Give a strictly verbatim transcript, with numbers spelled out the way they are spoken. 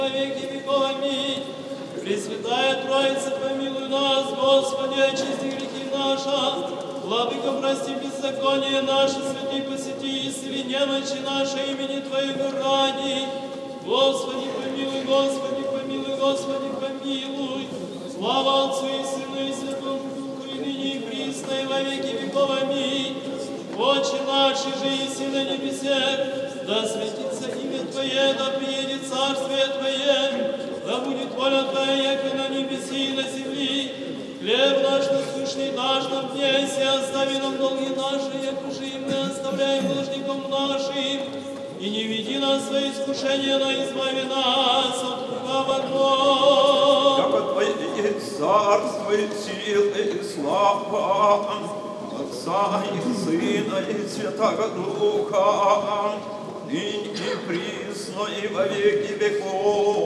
во веки веков. Аминь. Пресвятая Троица, помилуй нас, Господи, очисти грехи наши. Владыка, прости беззаконие наше, святый посети, исцели немощи наши имени Твоего ради. Господи, помилуй, Господи, помилуй, Господи, помилуй. Слава Отцу и Сыну и Святому Духу, и ныне и присно, и во веки веков. Аминь. Отче наш, же еси на небесах, да светится имя Твое, да приедет царствие Твое, да будет воля Твоя, яко на небеси и на земли. Хлеб наш насущный дашь нам днесь, и остави нам долги наши, яко же и мы оставляем должником нашим. И не веди нас в свои искушения, но избави нас от лукавого. Яко Твое есть царство и сила и слава, Отца и Сына и Святаго Духа, ныне и присно и во веки веков.